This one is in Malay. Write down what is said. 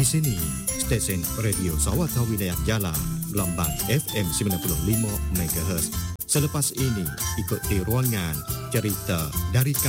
Di sini, stesen Radio Sawatha Wilayah Jala, gelombang FM 95 MHz. Selepas ini, ikuti ruangan cerita dari